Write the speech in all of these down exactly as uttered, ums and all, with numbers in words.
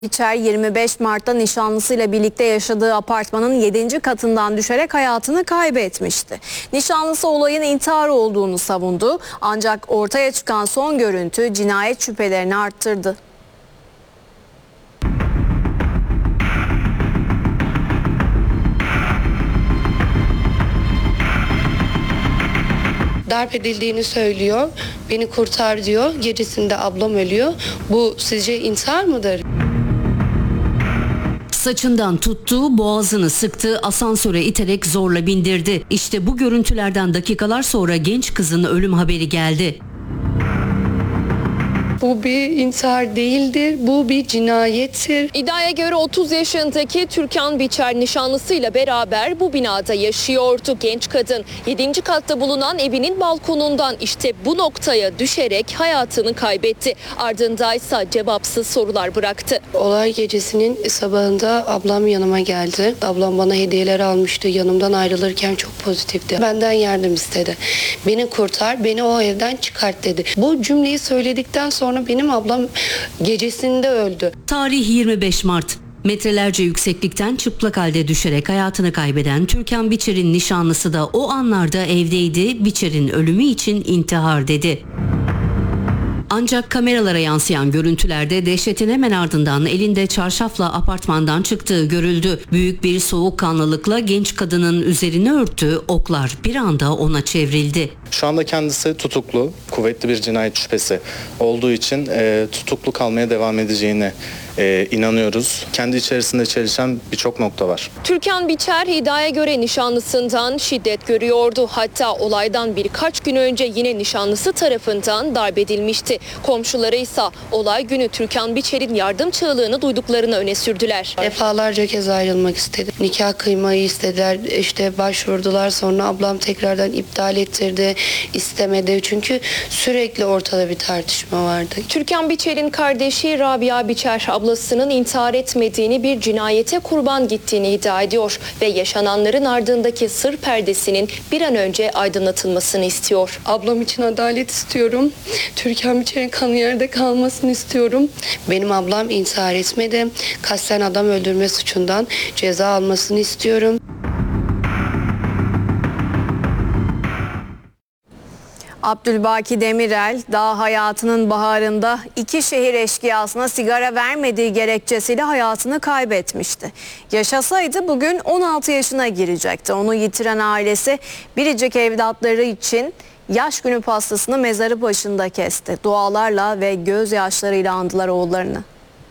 Biçer yirmi beş Mart'ta nişanlısıyla birlikte yaşadığı apartmanın yedinci katından düşerek hayatını kaybetmişti. Nişanlısı olayın intihar olduğunu savundu. Ancak ortaya çıkan son görüntü cinayet şüphelerini arttırdı. Darp edildiğini söylüyor. Beni kurtar diyor. Gecesinde ablam ölüyor. Bu sizce intihar mıdır? Saçından tuttu, boğazını sıktı, asansöre iterek zorla bindirdi. İşte bu görüntülerden dakikalar sonra genç kızın ölüm haberi geldi. Bu bir intihar değildir, bu bir cinayettir. İddiaya göre otuz yaşındaki Türkan Biçer nişanlısıyla beraber bu binada yaşıyordu. Genç kadın yedinci katta bulunan evinin balkonundan işte bu noktaya düşerek hayatını kaybetti. Ardındaysa cevapsız sorular bıraktı. Olay gecesinin sabahında ablam yanıma geldi. Ablam bana hediyeler almıştı. Yanımdan ayrılırken çok pozitifti. Benden yardım istedi. Beni kurtar, beni o evden çıkart dedi. Bu cümleyi söyledikten sonra benim ablam gecesinde öldü. Tarih yirmi beş Mart. Metrelerce yükseklikten çıplak halde düşerek hayatını kaybeden Türkan Biçer'in nişanlısı da o anlarda evdeydi. Biçer'in ölümü için intihar dedi. Ancak kameralara yansıyan görüntülerde dehşetin hemen ardından elinde çarşafla apartmandan çıktığı görüldü. Büyük bir soğukkanlılıkla genç kadının üzerini örttü, oklar bir anda ona çevrildi. Şu anda kendisi tutuklu, kuvvetli bir cinayet şüphesi olduğu için e, tutuklu kalmaya devam edeceğine e, inanıyoruz. Kendi içerisinde çelişen birçok nokta var. Türkan Biçer iddiaya göre nişanlısından şiddet görüyordu. Hatta olaydan birkaç gün önce yine nişanlısı tarafından darp edilmişti. Komşuları ise olay günü Türkan Biçer'in yardım çığlığını duyduklarını öne sürdüler. Defalarca kez ayrılmak istedi. Nikah kıymayı istediler. İşte başvurdular. Sonra ablam tekrardan iptal ettirdi. İstemedi. Çünkü sürekli ortada bir tartışma vardı. Türkan Biçer'in kardeşi Rabia Biçer ablasının intihar etmediğini, bir cinayete kurban gittiğini iddia ediyor ve yaşananların ardındaki sır perdesinin bir an önce aydınlatılmasını istiyor. Ablam için adalet istiyorum. Türkan Biçer'in kanı yerde kalmasını istiyorum. Benim ablam intihar etmedi. Kasten adam öldürme suçundan ceza almasını istiyorum. Abdülbaki Demirel daha hayatının baharında iki şehir eşkıyasına sigara vermediği gerekçesiyle hayatını kaybetmişti. Yaşasaydı bugün on altı yaşına girecekti. Onu yitiren ailesi biricik evlatları için yaş günü pastasını mezarı başında kesti. Dualarla ve gözyaşlarıyla andılar oğullarını.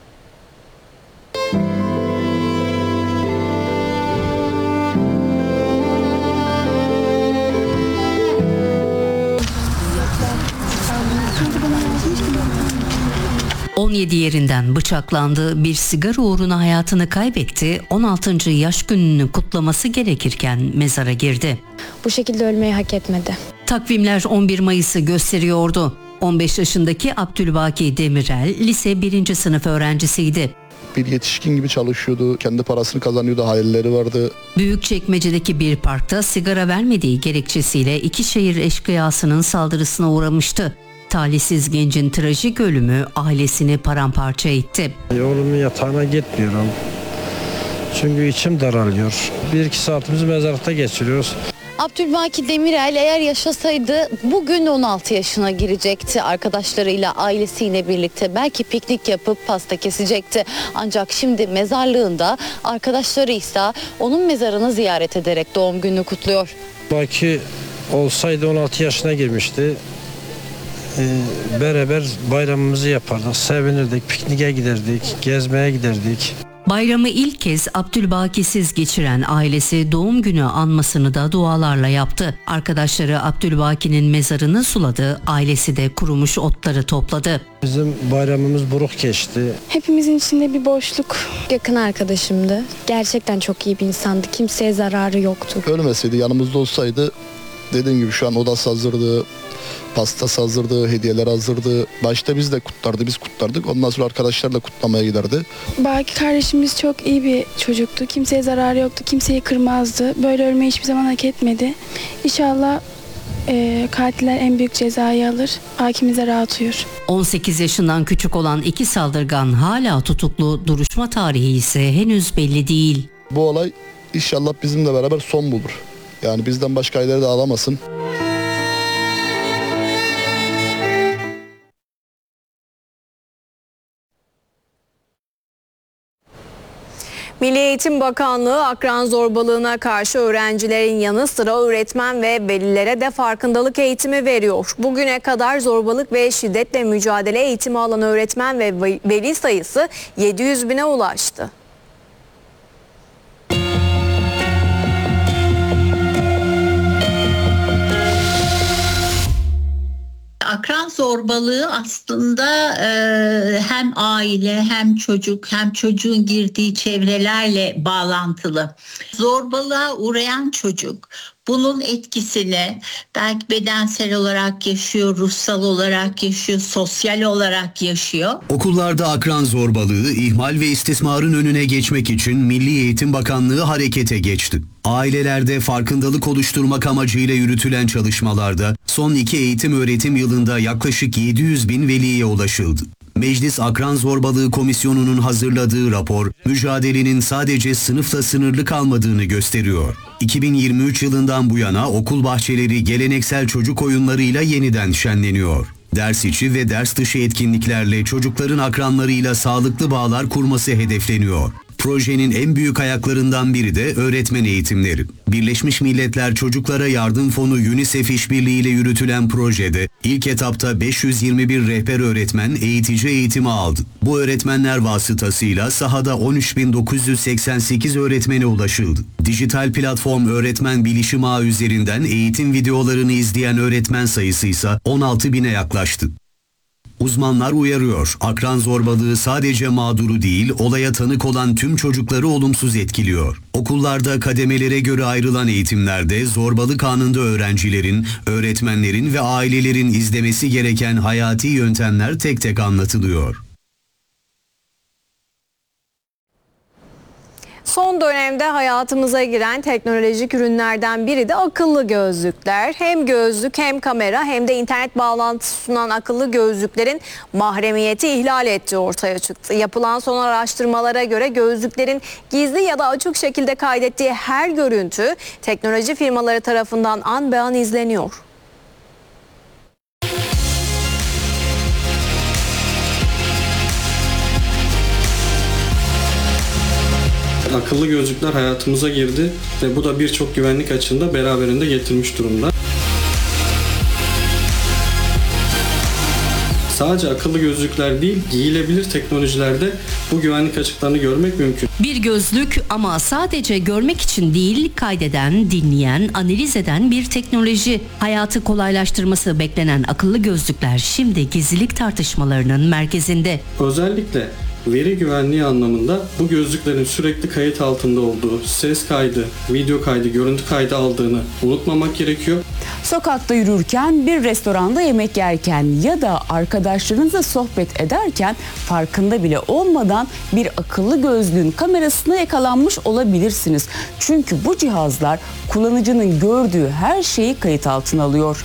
on yedi yerinden bıçaklandı, bir sigara uğruna hayatını kaybetti, on altıncı yaş gününü kutlaması gerekirken mezara girdi. Bu şekilde ölmeyi hak etmedi. Takvimler on bir Mayıs'ı gösteriyordu. on beş yaşındaki Abdülbaki Demirel lise birinci sınıf öğrencisiydi. Bir yetişkin gibi çalışıyordu, kendi parasını kazanıyordu, hayalleri vardı. Büyükçekmece'deki bir parkta sigara vermediği gerekçesiyle iki şehir eşkıyasının saldırısına uğramıştı. Talihsiz gencin trajik ölümü ailesini paramparça etti. Oğlumun yatağına gitmiyorum. Çünkü içim daralıyor. Bir iki saatimizi mezarlıkta geçiriyoruz. Abdülbaki Demirel eğer yaşasaydı bugün on altı yaşına girecekti. Arkadaşlarıyla, ailesiyle birlikte belki piknik yapıp pasta kesecekti. Ancak şimdi mezarlığında, arkadaşları ise onun mezarını ziyaret ederek doğum gününü kutluyor. Belki olsaydı on altı yaşına girmişti. Ee, beraber bayramımızı yapardık, sevinirdik, pikniğe giderdik, gezmeye giderdik. Bayramı ilk kez Abdülbaki'siz geçiren ailesi doğum günü anmasını da dualarla yaptı. Arkadaşları Abdülbaki'nin mezarını suladı, ailesi de kurumuş otları topladı. Bizim bayramımız buruk geçti. Hepimizin içinde bir boşluk. Yakın arkadaşımdı. Gerçekten çok iyi bir insandı. Kimseye zararı yoktu. Ölmeseydi, yanımızda olsaydı, dediğim gibi şu an odası hazırdı, pastası hazırdı, hediyeler hazırdı. Başta biz de kutlardı, biz kutlardık. Ondan sonra arkadaşlar da kutlamaya giderdi. Baki kardeşimiz çok iyi bir çocuktu. Kimseye zararı yoktu, kimseyi kırmazdı. Böyle ölmeyi hiçbir zaman hak etmedi. İnşallah e, katiller en büyük cezayı alır. Hakimize rahat uyur. on sekiz yaşından küçük olan iki saldırgan hala tutuklu, duruşma tarihi ise henüz belli değil. Bu olay inşallah bizimle beraber son bulur. Yani bizden başka ileri de alamasın. Milli Eğitim Bakanlığı akran zorbalığına karşı öğrencilerin yanı sıra öğretmen ve velilere de farkındalık eğitimi veriyor. Bugüne kadar zorbalık ve şiddetle mücadele eğitimi alan öğretmen ve veli sayısı yedi yüz bine ulaştı. Akran zorbalığı aslında e, hem aile hem çocuk hem çocuğun girdiği çevrelerle bağlantılı. Zorbalığa uğrayan çocuk bunun etkisini belki bedensel olarak yaşıyor, ruhsal olarak yaşıyor, sosyal olarak yaşıyor. Okullarda akran zorbalığı, ihmal ve istismarın önüne geçmek için Milli Eğitim Bakanlığı harekete geçti. Ailelerde farkındalık oluşturmak amacıyla yürütülen çalışmalarda son iki eğitim öğretim yılında yaklaşık yedi yüz bin veliye ulaşıldı. Meclis Akran Zorbalığı Komisyonu'nun hazırladığı rapor, mücadelenin sadece sınıfla sınırlı kalmadığını gösteriyor. iki bin yirmi üç yılından bu yana okul bahçeleri geleneksel çocuk oyunlarıyla yeniden şenleniyor. Ders içi ve ders dışı etkinliklerle çocukların akranlarıyla sağlıklı bağlar kurması hedefleniyor. Projenin en büyük ayaklarından biri de öğretmen eğitimleri. Birleşmiş Milletler Çocuklara Yardım Fonu UNICEF işbirliğiyle yürütülen projede ilk etapta beş yüz yirmi bir rehber öğretmen eğitici eğitimi aldı. Bu öğretmenler vasıtasıyla sahada on üç bin dokuz yüz seksen sekiz öğretmene ulaşıldı. Dijital platform Öğretmen Bilişim Ağı üzerinden eğitim videolarını izleyen öğretmen sayısı ise on altı bine yaklaştı. Uzmanlar uyarıyor, akran zorbalığı sadece mağduru değil, olaya tanık olan tüm çocukları olumsuz etkiliyor. Okullarda kademelere göre ayrılan eğitimlerde zorbalık anında öğrencilerin, öğretmenlerin ve ailelerin izlemesi gereken hayati yöntemler tek tek anlatılıyor. Son dönemde hayatımıza giren teknolojik ürünlerden biri de akıllı gözlükler. Hem gözlük hem kamera hem de internet bağlantısı sunan akıllı gözlüklerin mahremiyeti ihlal ettiği ortaya çıktı. Yapılan son araştırmalara göre gözlüklerin gizli ya da açık şekilde kaydettiği her görüntü teknoloji firmaları tarafından an be an izleniyor. Akıllı gözlükler hayatımıza girdi ve bu da birçok güvenlik açığını da beraberinde getirmiş durumda. Sadece akıllı gözlükler değil, giyilebilir teknolojilerde bu güvenlik açıklarını görmek mümkün. Bir gözlük ama sadece görmek için değil, kaydeden, dinleyen, analiz eden bir teknoloji. Hayatı kolaylaştırması beklenen akıllı gözlükler şimdi gizlilik tartışmalarının merkezinde. Özellikle veri güvenliği anlamında bu gözlüklerin sürekli kayıt altında olduğu, ses kaydı, video kaydı, görüntü kaydı aldığını unutmamak gerekiyor. Sokakta yürürken, bir restoranda yemek yerken ya da arkadaşlarınızla sohbet ederken farkında bile olmadan bir akıllı gözlüğün kamerasına yakalanmış olabilirsiniz. Çünkü bu cihazlar kullanıcının gördüğü her şeyi kayıt altına alıyor.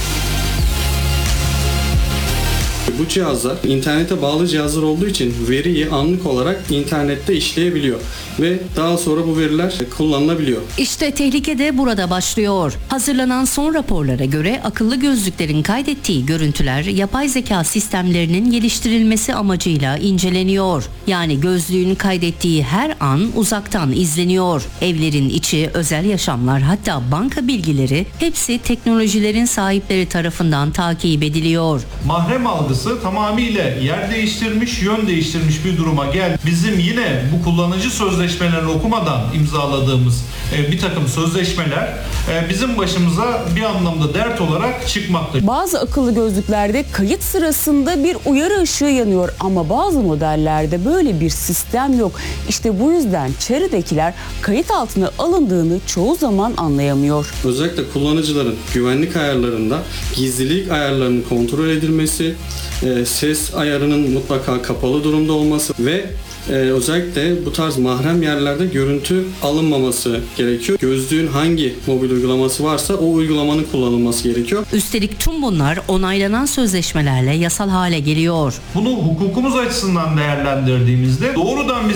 Bu cihazlar internete bağlı cihazlar olduğu için veriyi anlık olarak internette işleyebiliyor ve daha sonra bu veriler kullanılabiliyor. İşte tehlike de burada başlıyor. Hazırlanan son raporlara göre akıllı gözlüklerin kaydettiği görüntüler yapay zeka sistemlerinin geliştirilmesi amacıyla inceleniyor. Yani gözlüğün kaydettiği her an uzaktan izleniyor. Evlerin içi, özel yaşamlar, hatta banka bilgileri hepsi teknolojilerin sahipleri tarafından takip ediliyor. Mahrem algısı tamamıyla yer değiştirmiş, yön değiştirmiş bir duruma geldi. Bizim yine bu kullanıcı sözleşmelerini okumadan imzaladığımız e, bir takım sözleşmeler e, bizim başımıza bir anlamda dert olarak çıkmakta. Bazı akıllı gözlüklerde kayıt sırasında bir uyarı ışığı yanıyor ama bazı modellerde böyle bir sistem yok. İşte bu yüzden çevredekiler kayıt altına alındığını çoğu zaman anlayamıyor. Özellikle kullanıcıların güvenlik ayarlarında gizlilik ayarlarının kontrol edilmesi, ses ayarının mutlaka kapalı durumda olması ve Ee, özellikle bu tarz mahrem yerlerde görüntü alınmaması gerekiyor. Gözlüğün hangi mobil uygulaması varsa o uygulamanın kullanılması gerekiyor. Üstelik tüm bunlar onaylanan sözleşmelerle yasal hale geliyor. Bunu hukukumuz açısından değerlendirdiğimizde doğrudan